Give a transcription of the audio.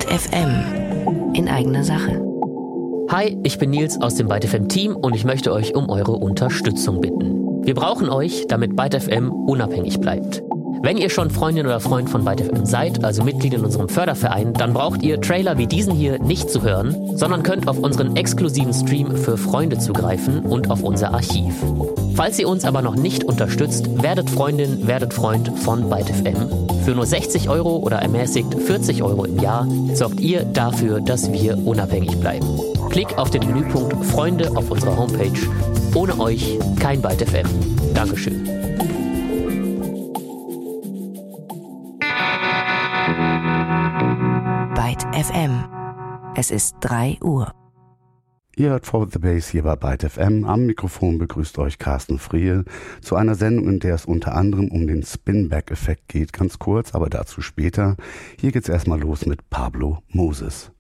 FM in eigener Sache. Hi, ich bin Nils aus dem Byte FM Team und ich möchte euch um eure Unterstützung bitten. Wir brauchen euch, damit Byte FM unabhängig bleibt. Wenn ihr schon Freundin oder Freund von Byte FM seid, also Mitglied in unserem Förderverein, dann braucht ihr Trailer wie diesen hier nicht zu hören, sondern könnt auf unseren exklusiven Stream für Freunde zugreifen und auf unser Archiv. Falls ihr uns aber noch nicht unterstützt, werdet Freundin, werdet Freund von Byte FM. Für nur 60 € oder ermäßigt 40 € im Jahr sorgt ihr dafür, dass wir unabhängig bleiben. Klick auf den Menüpunkt Freunde auf unserer Homepage. Ohne euch kein Byte FM. Dankeschön. Byte FM. Es ist 3 Uhr. Ihr hört Forward the Bass hier bei Byte FM. Am Mikrofon begrüßt euch Carsten Friel zu einer Sendung, in der es unter anderem um den Spin-Back-Effekt geht. Ganz kurz, aber dazu später. Hier geht's erstmal los mit Pablo Moses.